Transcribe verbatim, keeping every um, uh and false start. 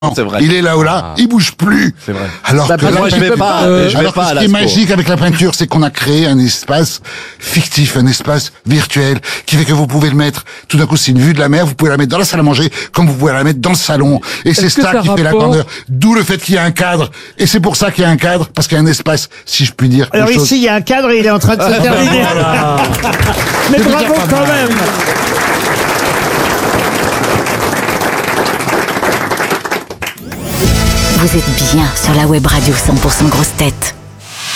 C'est vrai. Il est là ou là, Ah. il bouge plus. C'est vrai. Alors Bah, que moi, la je vais peinture- pas, euh, je vais alors pas que à ce qui est l'Aspo. magique avec la peinture, c'est qu'on a créé un espace fictif, un espace virtuel, qui fait que vous pouvez le mettre. Tout d'un coup, c'est une vue de la mer. Vous pouvez la mettre dans la salle à manger, comme vous pouvez la mettre dans le salon. Et c'est Est-ce que ça ça qui fait la rapporte- grandeur. D'où le fait qu'il y a un cadre. Et c'est pour ça qu'il y a un cadre, parce qu'il y a un espace, si je puis dire. Alors quelque chose- ici, il y a un cadre et il est en train de se terminer. Mais bravo quand même. Vous êtes bien sur la web radio cent pour cent grosse tête.